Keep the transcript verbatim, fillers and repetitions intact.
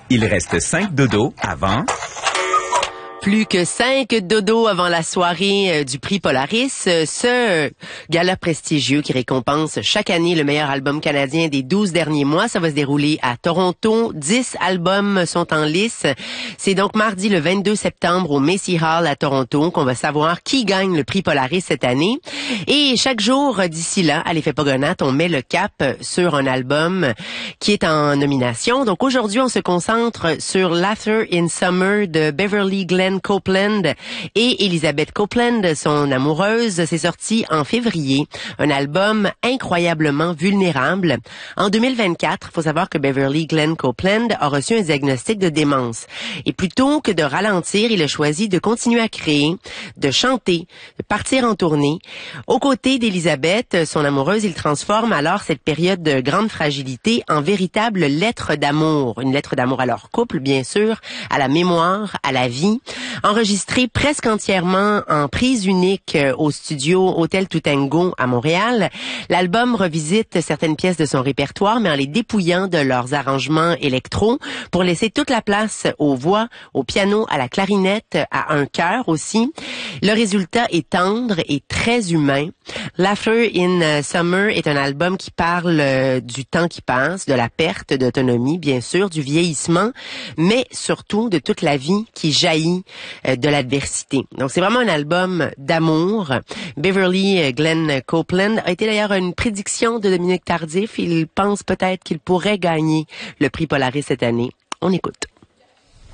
Il reste cinq dodos avant... Plus que cinq dodos avant la soirée euh, du prix Polaris, euh, ce euh, gala prestigieux qui récompense chaque année le meilleur album canadien des douze derniers mois. Ça va se dérouler à Toronto. Dix albums sont en lice. C'est donc mardi le vingt-deux septembre au Macy Hall à Toronto qu'on va savoir qui gagne le prix Polaris cette année. Et chaque jour euh, d'ici là, à l'effet Pogonat, on met le cap sur un album qui est en nomination. Donc aujourd'hui, on se concentre sur Laughter in Summer de Beverly Glenn Copeland et Elizabeth Copeland, son amoureuse. C'est sorti en février. Un album incroyablement vulnérable. En deux mille vingt-quatre, il faut savoir que Beverly Glenn Copeland a reçu un diagnostic de démence. Et plutôt que de ralentir, il a choisi de continuer à créer, de chanter, de partir en tournée. Aux côtés d'Elizabeth, son amoureuse, il transforme alors cette période de grande fragilité en véritable lettre d'amour. Une lettre d'amour à leur couple, bien sûr, à la mémoire, à la vie. Enregistré presque entièrement en prise unique au studio Hôtel Toutengo à Montréal, l'album revisite certaines pièces de son répertoire, mais en les dépouillant de leurs arrangements électro pour laisser toute la place aux voix, au piano, à la clarinette, à un chœur aussi. Le résultat est tendre et très humain. Laughter in Summer est un album qui parle du temps qui passe, de la perte d'autonomie, bien sûr, du vieillissement, mais surtout de toute la vie qui jaillit de l'adversité. Donc c'est vraiment un album d'amour. Beverly Glenn Copeland a été d'ailleurs une prédiction de Dominique Tardif. Il pense peut-être qu'il pourrait gagner le prix Polaris cette année. On écoute.